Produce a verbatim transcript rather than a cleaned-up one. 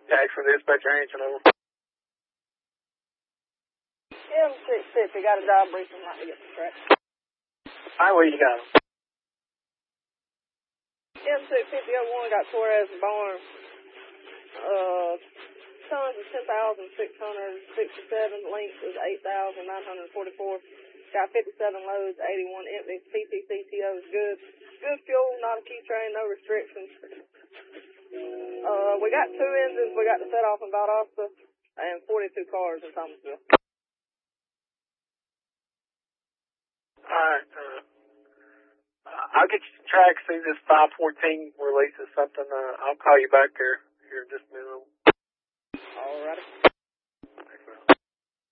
Jackson, dispatcher answering over. M six fifty, got a job briefing, not to get the track. Alright, where you got him? M six fifty oh one got Torres Barn. Uh, tons is ten thousand six hundred sixty-seven, length is eight thousand nine hundred forty-four. Got fifty-seven loads, eighty-one empty. P T C T O is good. Good fuel, not a key train, no restrictions. Uh, we got two engines. We got the set off in Valdosta and forty-two cars in Thomasville. Alright, uh, I'll get you the track as soon as this five fourteen releases something. Uh, I'll call you back here, here in just a minute. Alrighty.